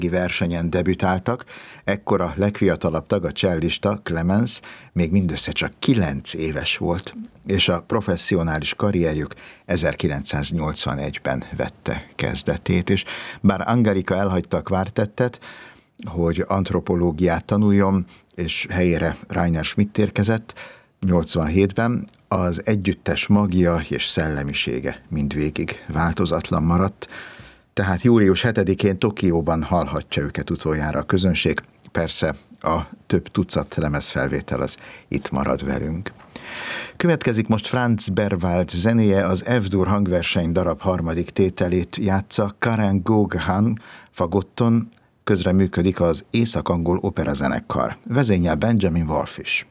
versenyen debütáltak, ekkor a legfiatalabb tag, a csellista, Clemens, még mindössze csak 9 éves volt, és a professzionális karrierjük 1981-ben vette kezdetét, és bár Angelika elhagyta a kvártettet, hogy antropológiát tanuljon, és helyére Rainer Schmidt érkezett 87-ben, az együttes magja és szellemisége mindvégig változatlan maradt, tehát július 7-én Tokióban hallhatja őket utoljára a közönség. Persze a több tucat lemezfelvétel az itt marad velünk. Következik most Franz Berwald zenéje, az F-dur hangverseny darab harmadik tételét játsza Karen Goghan fagotton, közreműködik az Észak-angol operazenekar. Vezényel Benjamin Wolf is.